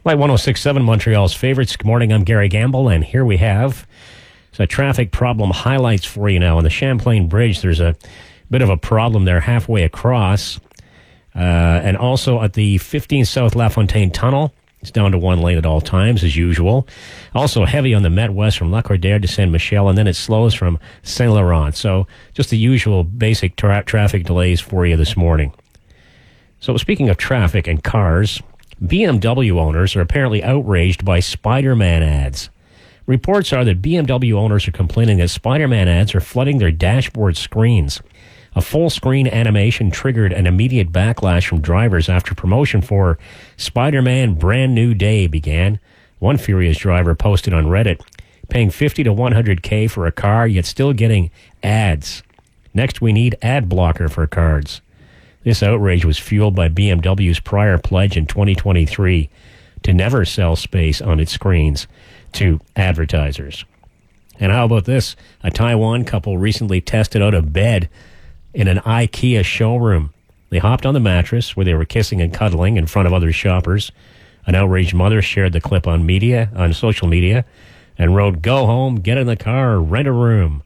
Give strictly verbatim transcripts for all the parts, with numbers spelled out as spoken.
Light one oh six point seven, Montreal's favorites. Good morning, I'm Gary Gamble, and here we have some traffic problem highlights for you now. On the Champlain Bridge, there's a bit of a problem there halfway across. Uh, and also at the fifteen South LaFontaine Tunnel, it's down to one lane at all times, as usual. Also heavy on the Met West from Lacordaire to Saint Michel, and then it slows from Saint Laurent. So just the usual basic tra- traffic delays for you this morning. So speaking of traffic and cars, B M W owners are apparently outraged by Spider-Man ads. Reports are that B M W owners are complaining that Spider-Man ads are flooding their dashboard screens. A full-screen animation triggered an immediate backlash from drivers after promotion for Spider-Man Brand New Day began. One furious driver posted on Reddit, paying fifty to one hundred K for a car, yet still getting ads. Next, we need ad blocker for cards. This outrage was fueled by B M W's prior pledge in twenty twenty-three to never sell space on its screens to advertisers. And how about this? A Taiwan couple recently tested out a bed in an IKEA showroom. They hopped on the mattress where they were kissing and cuddling in front of other shoppers. An outraged mother shared the clip on media, on social media, and wrote, "Go home, get in the car, rent a room."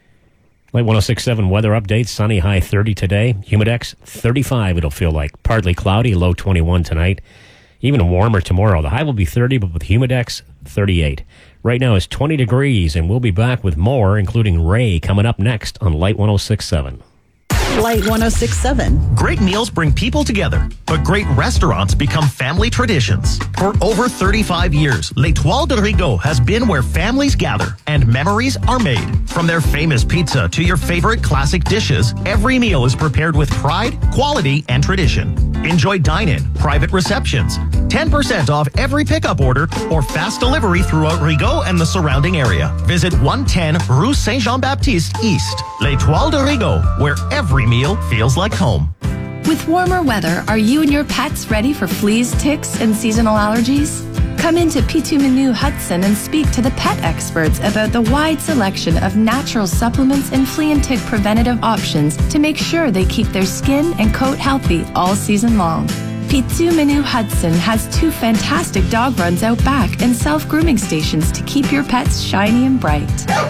Light one oh six point seven weather update. Sunny, high thirty today. Humidex thirty-five, it'll feel like. Partly cloudy, low twenty-one tonight. Even warmer tomorrow. The high will be thirty, but with Humidex thirty-eight. Right now it's twenty degrees, and we'll be back with more, including Ray, coming up next on Light one oh six point seven. Light one oh six point seven. Great meals bring people together, but great restaurants become family traditions. For over thirty-five years, L'Étoile de Rigaud has been where families gather and memories are made. From their famous pizza to your favorite classic dishes, every meal is prepared with pride, quality, and tradition. Enjoy dine-in, private receptions, ten percent off every pickup order, or fast delivery throughout Rigaud and the surrounding area. Visit one ten Rue Saint-Jean-Baptiste East. L'Étoile de Rigaud, where every meal feels like home. With warmer weather, are you and your pets ready for fleas, ticks, and seasonal allergies? Come into Pitu Menu Hudson and speak to the pet experts about the wide selection of natural supplements and flea and tick preventative options to make sure they keep their skin and coat healthy all season long. Pitu Menu Hudson has two fantastic dog runs out back and self-grooming stations to keep your pets shiny and bright.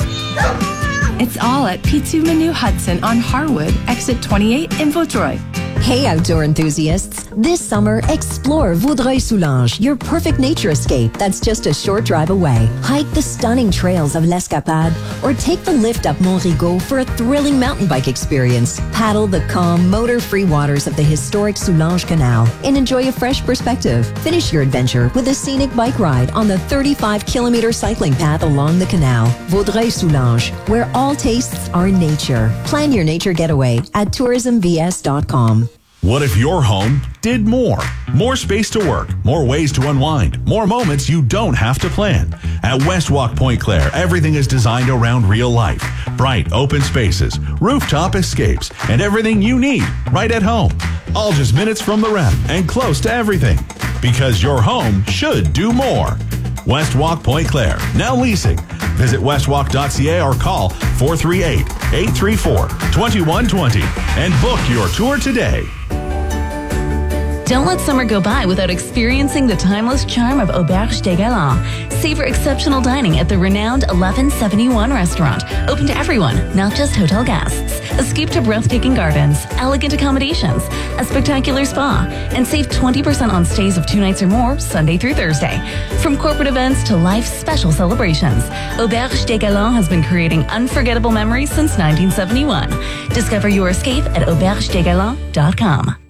It's all at Pitu Menu Hudson on Harwood, exit twenty-eight in Vaudreuil. Hey outdoor enthusiasts, this summer explore Vaudreuil-Soulanges, your perfect nature escape that's just a short drive away. Hike the stunning trails of l'Escapade or take the lift up Mont Rigaud for a thrilling mountain bike experience. Paddle the calm, motor-free waters of the historic Soulanges Canal and enjoy a fresh perspective. Finish your adventure with a scenic bike ride on the thirty-five kilometer cycling path along the canal. Vaudreuil-Soulanges, where all tastes are nature. Plan your nature getaway at tourism v s dot com. What if your home did more? More space to work, more ways to unwind, more moments you don't have to plan. At Westwalk Pointe Claire, everything is designed around real life. Bright, open spaces, rooftop escapes, and everything you need right at home. All just minutes from the rep and close to everything. Because your home should do more. Westwalk Pointe Claire, now leasing. Visit westwalk dot c a or call four three eight, eight three four, two one two zero and book your tour today. Don't let summer go by without experiencing the timeless charm of Auberge des Galants. Savor exceptional dining at the renowned eleven seventy-one restaurant, open to everyone, not just hotel guests. Escape to breathtaking gardens, elegant accommodations, a spectacular spa, and save twenty percent on stays of two nights or more, Sunday through Thursday. From corporate events to life's special celebrations, Auberge des Galants has been creating unforgettable memories since nineteen seventy-one. Discover your escape at auberge des galants dot com.